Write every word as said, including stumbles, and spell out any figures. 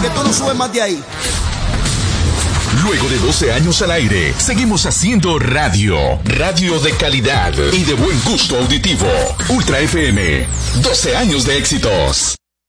que tú no subes más de ahí. Luego de doce años al aire, seguimos haciendo radio. Radio de calidad y de buen gusto auditivo. Ultra F M. doce años de éxitos.